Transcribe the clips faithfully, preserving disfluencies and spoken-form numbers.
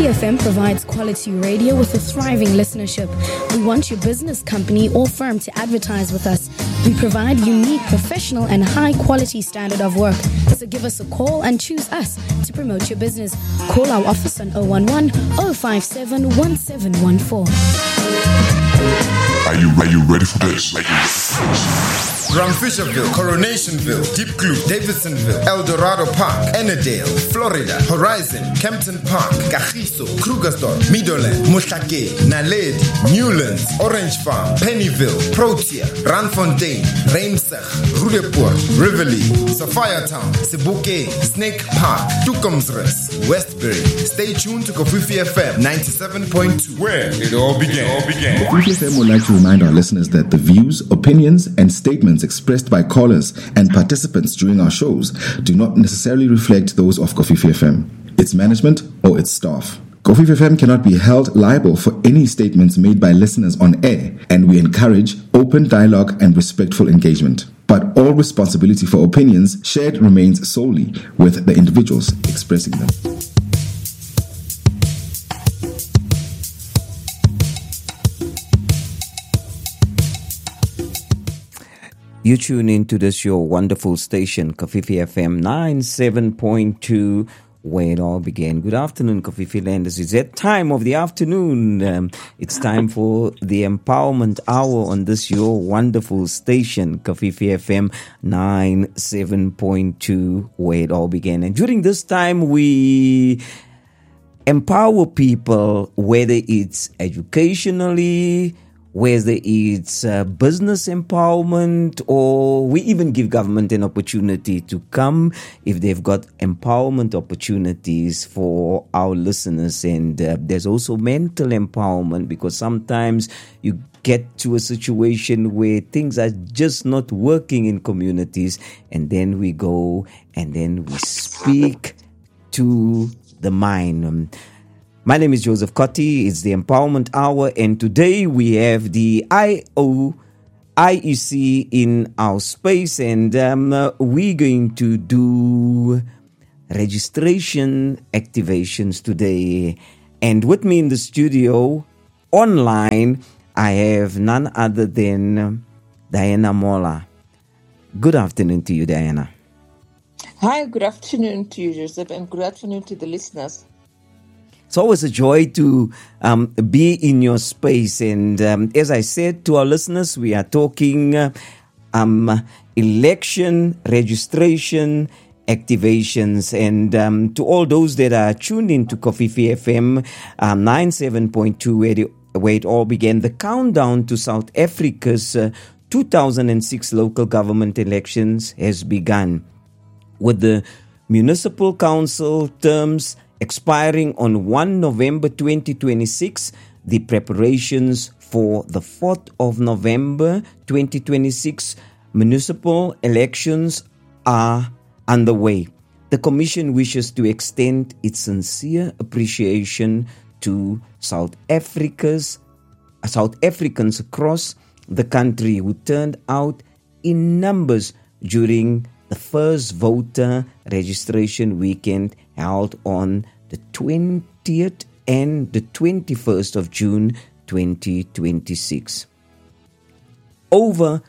F M provides quality radio with a thriving listenership. We want your business, company, or firm to advertise with us. We provide unique, professional, and high-quality standard of work. So give us a call and choose us to promote your business. Call our office on zero one one, zero five seven, one seven one four. Are you, are you ready for this? Ramfisherville, Coronationville, Deep Glue, Davidsonville, El Dorado Park, Ennerdale, Florida, Horizon, Kempton Park, Kagiso, Krugersdorp, Meadowland, Mohlake, Naledi, Newlands, Orange Farm, Pennyville, Protea, Randfontein, Reimsig, Rudepoort, Rivoli, Sophiatown, Sebokeng, Snake Park, Tukomsrus, Westbury. Stay tuned to Kofifi F M ninety-seven point two, where it all began. It all began. Kofifi F M would like to remind our listeners that the views, opinions, and statements expressed by callers and participants during our shows do not necessarily reflect those of Kofifi F M, its management, or its staff. Kofifi F M cannot be held liable for any statements made by listeners on air, and we encourage open dialogue and respectful engagement. But all responsibility for opinions shared remains solely with the individuals expressing them. You tune into this your wonderful station, Kofifi F M ninety-seven point two, where it all began. Good afternoon, Kofifi Landers. It's that time of the afternoon. Um, it's time for the Empowerment Hour on this your wonderful station, Kofifi F M ninety-seven point two, where it all began. And during this time, we empower people, whether it's educationally, whether it's uh, business empowerment, or we even give government an opportunity to come if they've got empowerment opportunities for our listeners. And uh, there's also mental empowerment, because sometimes you get to a situation where things are just not working in communities, and then we go and then we speak to the mind. Um, My name is Joseph Cotti. It's the Empowerment Hour, and today we have the I O I E C in our space, and um, uh, we're going to do registration activations today. And with me in the studio, online, I have none other than Diana Mola. Good afternoon to you, Diana. Hi, good afternoon to you, Joseph, and good afternoon to the listeners. It's always a joy to um, be in your space. And um, as I said to our listeners, we are talking uh, um, election registration activations. And um, to all those that are tuned in to Kofifi F M um, ninety-seven point two, where, the, where it all began, the countdown to South Africa's uh, two thousand six local government elections has begun, with the municipal council terms expiring on the first of November twenty twenty-six. The preparations for the fourth of November twenty twenty-six municipal elections are underway. The Commission wishes to extend its sincere appreciation to South Africa's South Africans across the country who turned out in numbers during the first voter registration weekend held on the twentieth and the twenty-first of June twenty twenty-six. Over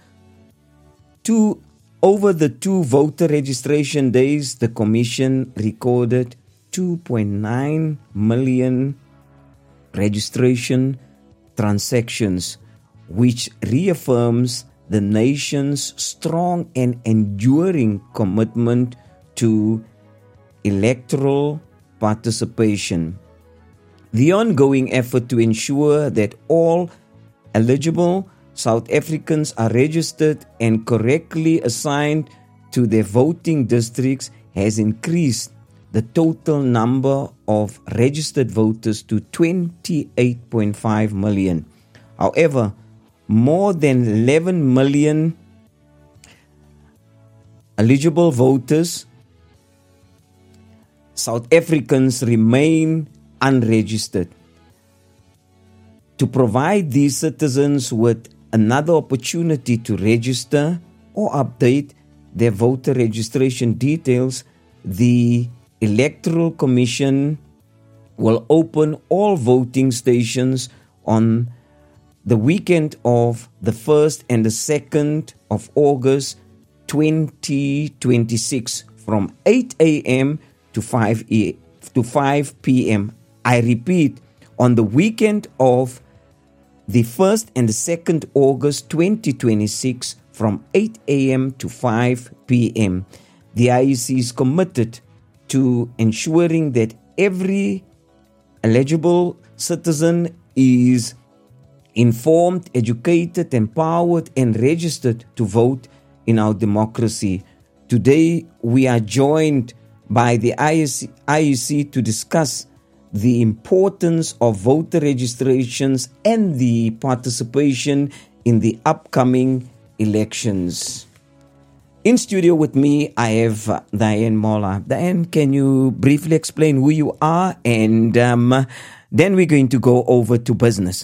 two over the two voter registration days, the Commission recorded two point nine million registration transactions, which reaffirms the nation's strong and enduring commitment to electoral participation. The ongoing effort to ensure that all eligible South Africans are registered and correctly assigned to their voting districts has increased the total number of registered voters to twenty-eight point five million. However, more than eleven million eligible voters, South Africans, remain unregistered. To provide these citizens with another opportunity to register or update their voter registration details, the Electoral Commission will open all voting stations on the weekend of the first and the second of August twenty twenty-six from eight a.m. to five p.m. I repeat, on the weekend of the first and the second August twenty twenty-six from eight a.m. to five p.m. The I E C is committed to ensuring that every eligible citizen is informed, educated, empowered, and registered to vote in our democracy. Today, we are joined by the I E C to discuss the importance of voter registrations and the participation in the upcoming elections. In studio with me, I have Diane Mola. Diane, can you briefly explain who you are? And um, then we're going to go over to business.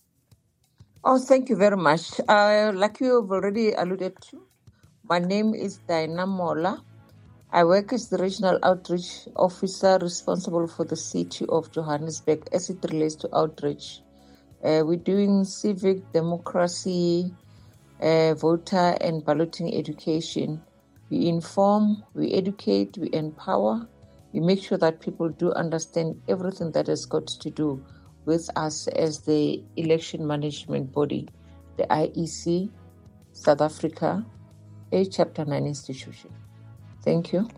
Oh, thank you very much. Uh, like you have already alluded to, my name is Diana Mola. I work as the Regional Outreach Officer responsible for the city of Johannesburg as it relates to outreach. Uh, we're doing civic democracy, uh, voter and balloting education. We inform, we educate, we empower. We make sure that people do understand everything that has got to do with us as the election management body, the I E C, South Africa, a Chapter nine institution. Thank you.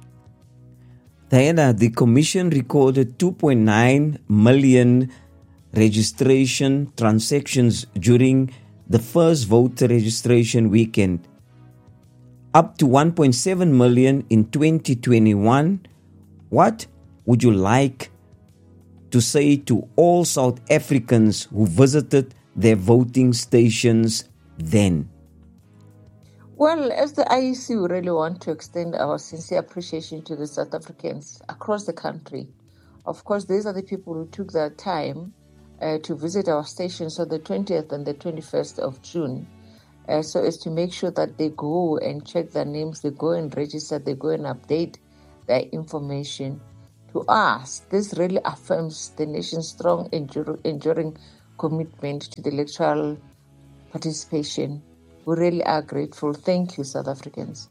Diana, the Commission recorded two point nine million registration transactions during the first voter registration weekend, up to one point seven million in twenty twenty-one. What would you like to say to all South Africans who visited their voting stations then? Well, as the I E C, we really want to extend our sincere appreciation to the South Africans across the country. Of course, these are the people who took their time uh, to visit our stations on the twentieth and the twenty-first of June, uh, so as to make sure that they go and check their names, they go and register, they go and update their information. To us, this really affirms the nation's strong, endure, enduring commitment to the electoral participation. We really are grateful. Thank you, South Africans.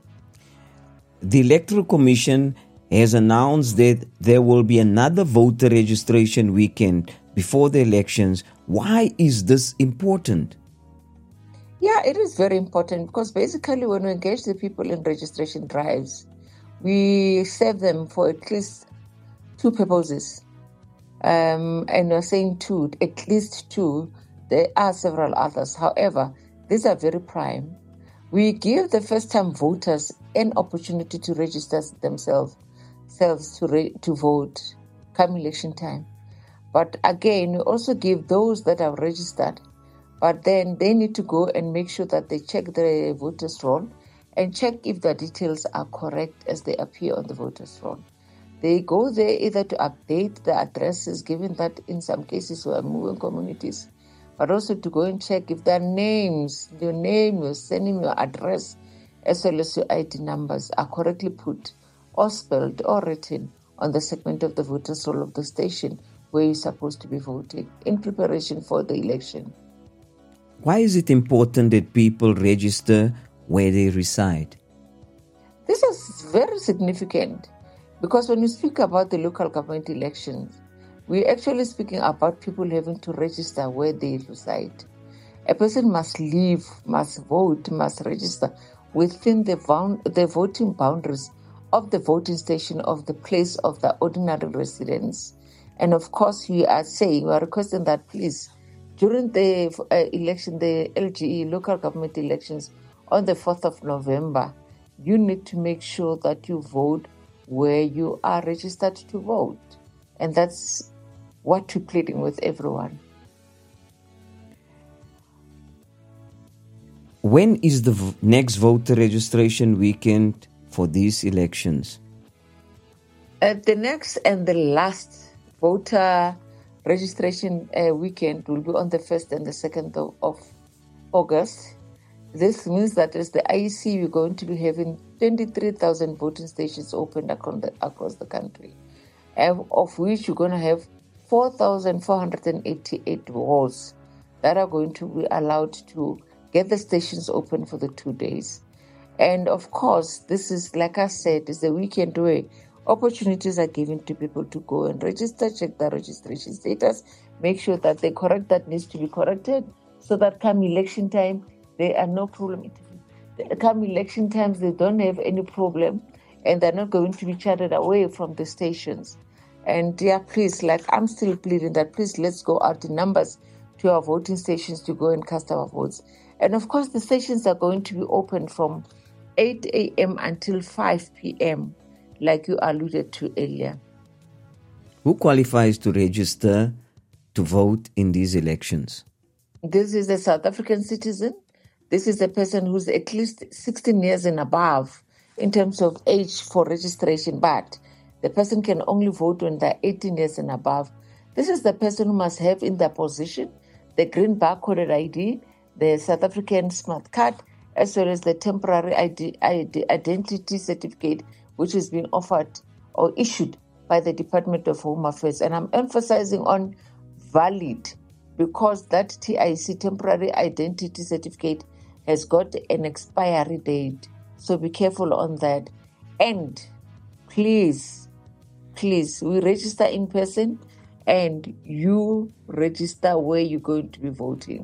The Electoral Commission has announced that there will be another voter registration weekend before the elections. Why is this important? Yeah, it is very important because basically when we engage the people in registration drives, we serve them for at least two purposes. Um, and we're saying two, at least two. There are several others. However, these are very prime. We give the first-time voters an opportunity to register themselves selves to, re- to vote come election time. But again, we also give those that are registered, but then they need to go and make sure that they check the voters' roll and check if the details are correct as they appear on the voters' roll. They go there either to update the addresses, given that in some cases we are moving communities, but also to go and check if their names, your name, your surname, your address, as well as your I D numbers are correctly put or spelled or written on the segment of the voters' roll of the station where you're supposed to be voting in preparation for the election. Why is it important that people register where they reside? This is very significant because when we speak about the local government elections, we're actually speaking about people having to register where they reside. A person must live, must vote, must register within the, bound, the voting boundaries of the voting station of the place of the ordinary residence. And of course, we are saying, we are requesting that please, during the uh, election, the L G E, local government elections, on the fourth of November, you need to make sure that you vote where you are registered to vote. And that's what we're pleading with everyone. When is the v- next voter registration weekend for these elections? Uh, the next and the last voter registration uh, weekend will be on the first and the second of, of August. This means that as the I E C, we're going to be having twenty-three thousand voting stations opened across the, across the country. of which you're going to have four thousand four hundred eighty-eight wards that are going to be allowed to get the stations open for the two days. And of course, this is, like I said, is the weekend where opportunities are given to people to go and register, check their registration status, make sure that they correct that needs to be corrected, so that come election time, there are no problem. Come election times, they don't have any problem, and they're not going to be chartered away from the stations. And yeah, please, like I'm still pleading that please let's go out in numbers to our voting stations to go and cast our votes. And of course, the stations are going to be open from eight a.m. until five p.m., like you alluded to earlier. Who qualifies to register to vote in these elections? This is a South African citizen. This is a person who's at least sixteen years and above in terms of age for registration, but the person can only vote when they're eighteen years and above. This is the person who must have in their possession the green barcoded I D, the South African smart card, as well as the temporary I D, I D, identity certificate, which has been offered or issued by the Department of Home Affairs. And I'm emphasizing on valid, because that T I C, temporary identity certificate, has got an expiry date. So be careful on that. And please, please, we register in person and you register where you're going to be voting.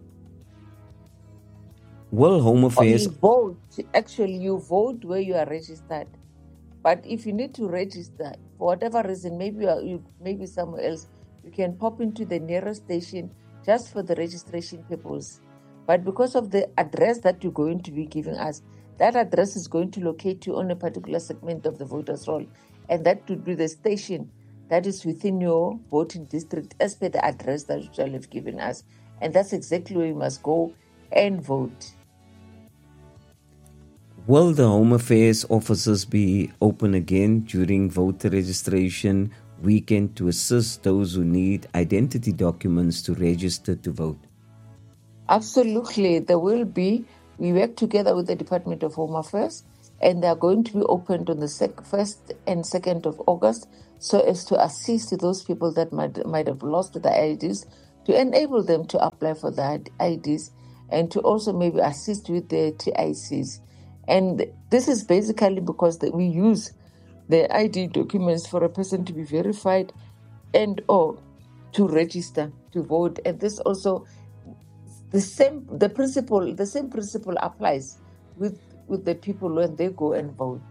Well, Home Affairs... Or you vote. Actually, you vote where you are registered. But if you need to register, for whatever reason, maybe you are, you, maybe somewhere else, you can pop into the nearest station just for the registration purpose. But because of the address that you're going to be giving us, that address is going to locate you on a particular segment of the voters' roll. And that would be the station that is within your voting district as per the address that you shall have given us. And that's exactly where you must go and vote. Will the Home Affairs offices be open again during voter registration weekend to assist those who need identity documents to register to vote? Absolutely, there will be. We work together with the Department of Home Affairs, and they are going to be opened on the sec- first and second of August, so as to assist those people that might might have lost their I Ds, to enable them to apply for the I Ds, and to also maybe assist with the T I Cs. And this is basically because that we use the I D documents for a person to be verified and or to register to vote. And this also the same the principle the same principle applies with with the people when they go and vote.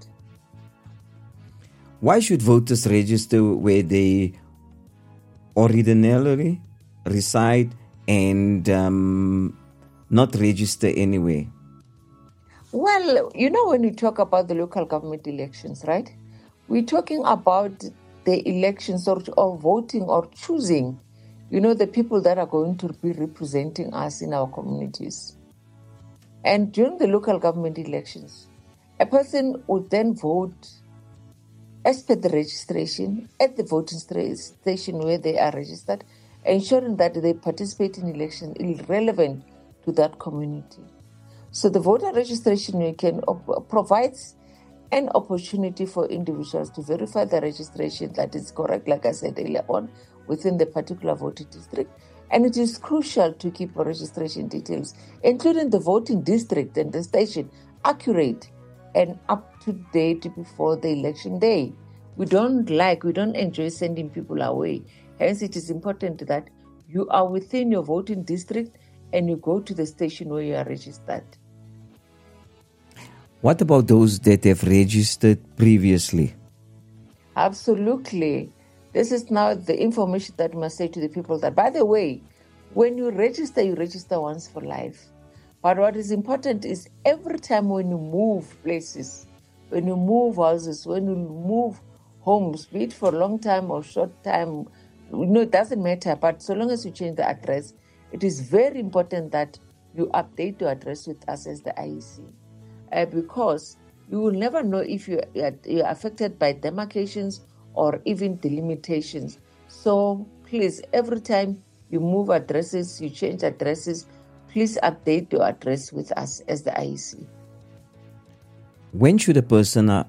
Why should voters register where they ordinarily reside and um, not register anywhere? Well, you know, when we talk about the local government elections, right? We're talking about the elections or, or voting or choosing, you know, the people that are going to be representing us in our communities. And during the local government elections, a person would then vote as per the registration at the voting station where they are registered, ensuring that they participate in elections irrelevant to that community. So the voter registration weekend provides an opportunity for individuals to verify the registration that is correct, like I said earlier on, within the particular voting district. And it is crucial to keep registration details, including the voting district and the station, accurate and up to date before the election day. We don't like, we don't enjoy sending people away. Hence, it is important that you are within your voting district and you go to the station where you are registered. What about those that have registered previously? Absolutely. This is now the information that we must say to the people that, by the way, when you register, you register once for life. But what is important is every time when you move places, when you move houses, when you move homes, be it for a long time or short time, you know, it doesn't matter. But so long as you change the address, it is very important that you update your address with us as the I E C. Uh, because you will never know if you are, you are affected by demarcations or even delimitations. So please, every time you move addresses, you change addresses, please update your address with us as the I E C. When should a person uh,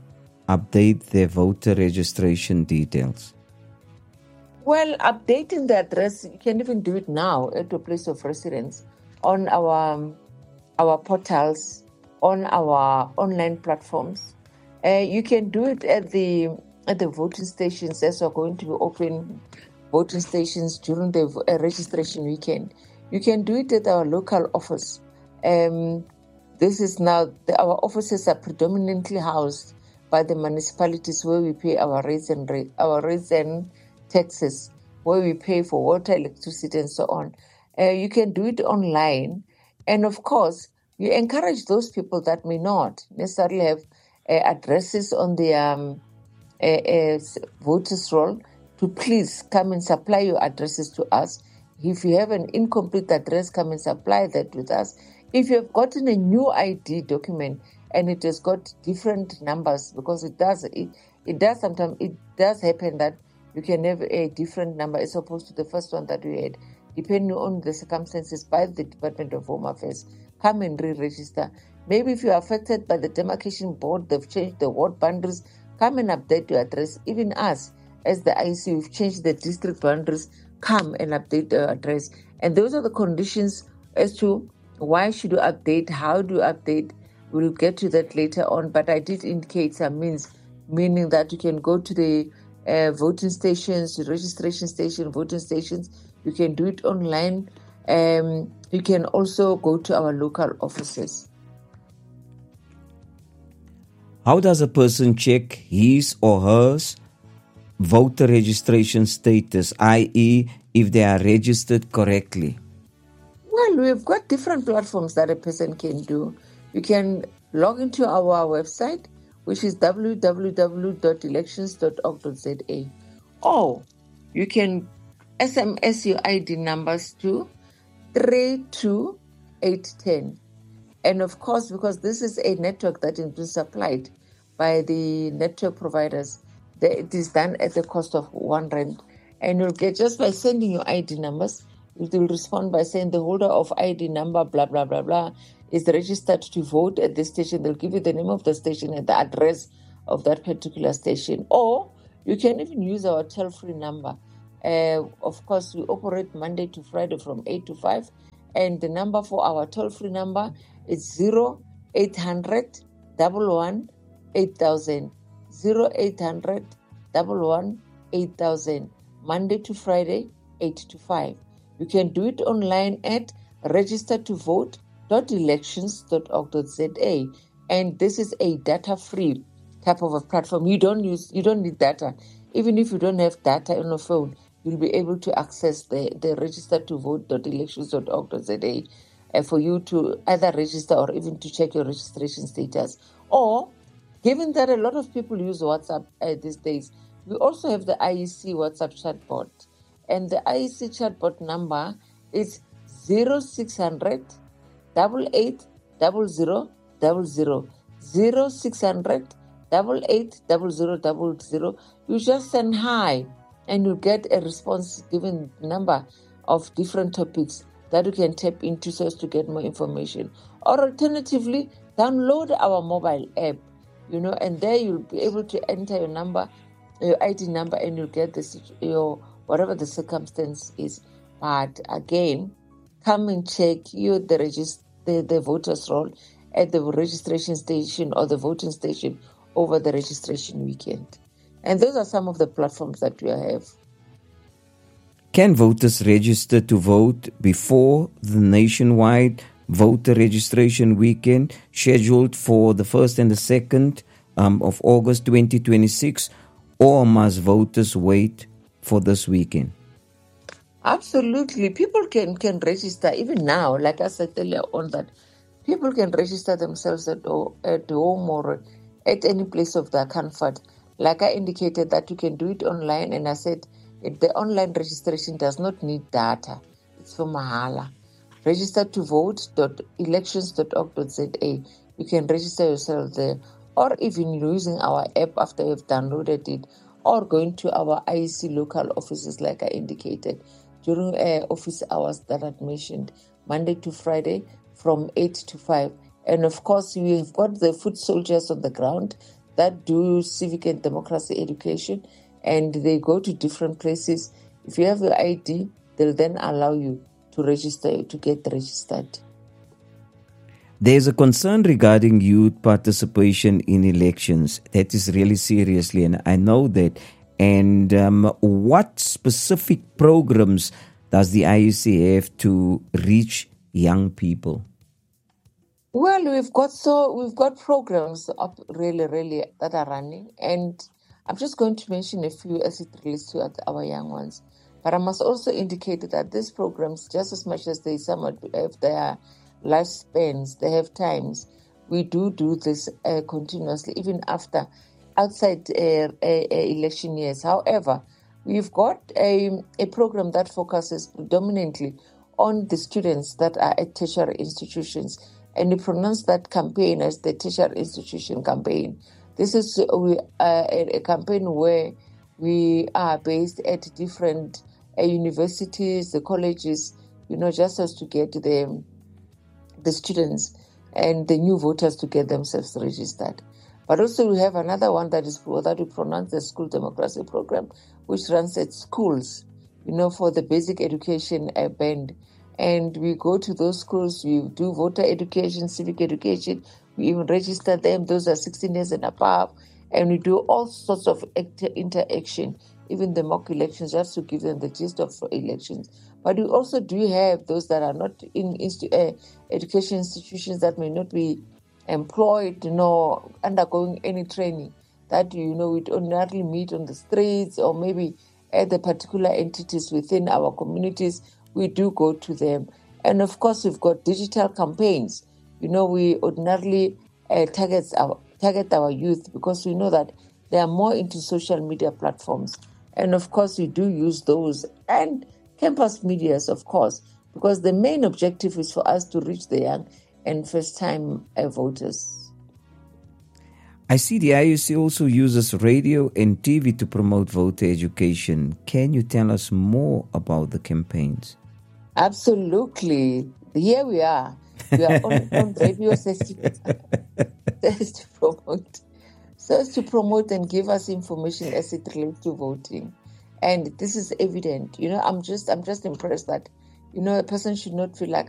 update their voter registration details? Well, updating the address, you can even do it now at your place of residence on our um, our portals, on our online platforms. Uh, you can do it at the at the voting stations as we're going to be open voting stations during the uh, registration weekend. You can do it at our local office. Um, this is now, the, our offices are predominantly housed by the municipalities where we pay our rates and rate, our rates and taxes, where we pay for water, electricity, and so on. Uh, you can do it online. And of course, you encourage those people that may not necessarily have uh, addresses on their um, uh, uh, voters roll to please come and supply your addresses to us. If you have an incomplete address, come and supply that with us. If you have gotten a new I D document and it has got different numbers, because it does, it, it does sometimes, it does happen that you can have a different number as opposed to the first one that we had, depending on the circumstances by the Department of Home Affairs. Come and re-register. Maybe if you are affected by the demarcation board, they've changed the ward boundaries, come and update your address. Even us, as the I C, we've changed the district boundaries, come and update the address. And those are the conditions as to why should you update, how do you update. We'll get to that later on, but I did indicate some means, meaning that you can go to the uh, voting stations, registration station, voting stations. You can do it online. Um, you can also go to our local offices. How does a person check his or hers voter registration status, that is, if they are registered correctly? Well, we've got different platforms that a person can do. You can log into our website, which is w w w dot elections dot org dot z a, or you can S M S your I D numbers to three two eight one zero. And of course, because this is a network that is being supplied by the network providers, it is done at the cost of one rand. And you'll get, just by sending your I D numbers, it will respond by saying the holder of I D number, blah, blah, blah, blah, is registered to vote at this station. They'll give you the name of the station and the address of that particular station. Or you can even use our toll-free number. Uh, of course, we operate Monday to Friday from eight to five. And the number for our toll-free number is zero eight hundred, one one, eight thousand. zero eight hundred, one one, eight thousand. Monday to Friday, eight to five. You can do it online at register to vote dot elections dot org dot z a. And this is a data-free type of a platform. You don't use, you don't need data. Even if you don't have data on your phone, you'll be able to access the, the register to vote dot elections dot org dot z a uh, for you to either register or even to check your registration status. Or, given that a lot of people use WhatsApp uh, these days, we also have the I E C WhatsApp chatbot. And the I E C chatbot number is zero six hundred, eight eight zero zero zero zero. zero six hundred, eight eight zero zero zero zero. You just send hi and you get a response given number of different topics that you can tap into so as to get more information. Or alternatively, download our mobile app, you know, and there you'll be able to enter your number, your I D number, and you'll get the your whatever the circumstance is. But again, come and check you the register the, the voters roll at the registration station or the voting station over the registration weekend. And those are some of the platforms that we have. Can voters register to vote before the nationwide voter registration weekend scheduled for the first and the second um, of August twenty twenty-six, or must voters wait for this weekend? Absolutely. People can, can register even now, like I said earlier on, that people can register themselves at, at home or at any place of their comfort. Like I indicated that you can do it online, and I said it, the online registration does not need data. It's for mahala. Register to vote dot elections dot org dot z a. You can register yourself there, or even using our app after you've downloaded it, or going to our I E C local offices like I indicated during uh, office hours that I mentioned, Monday to Friday from eight to five. And of course, we have got the foot soldiers on the ground that do civic and democracy education, and they go to different places. If you have your I D, they'll then allow you to register, to get registered. There's a concern regarding youth participation in elections. That is really seriously, and I know that. And um, what specific programs does the I U C have to reach young people? Well, we've got so we've got programs up really, really that are running, and I'm just going to mention a few as it relates to our young ones. But I must also indicate that these programs, just as much as they somewhat have their lifespans, they have times. We do do this uh, continuously, even after outside uh, uh, election years. However, we've got a, a program that focuses predominantly on the students that are at tertiary institutions, and we pronounce that campaign as the tertiary institution campaign. This is uh, we, uh, a, a campaign where we are based at different uh, universities, the colleges, you know, just as to get the the students and the new voters to get themselves registered. But also we have another one that is that we pronounce the school democracy program, which runs at schools, you know, for the basic education uh, band. And we go to those schools, we do voter education, civic education, we even register them, those are sixteen years and above, and we do all sorts of act- interaction, even the mock elections, just to give them the gist of elections. But we also do have those that are not in instu- uh, education institutions that may not be employed, you know, undergoing any training, that, you know, we ordinarily meet on the streets or maybe at the particular entities within our communities. We do go to them. And of course, we've got digital campaigns. You know, we ordinarily uh, target our, target our youth because we know that they are more into social media platforms. And of course, we do use those and campus medias, of course, because the main objective is for us to reach the young and first-time uh, voters. I see the I U C also uses radio and T V to promote voter education. Can you tell us more about the campaigns? Absolutely. Here we are. We are on, on radio so as to, as to promote, so as to promote and give us information as it relates to voting. And this is evident. You know, I'm just I'm just impressed that, you know, a person should not feel like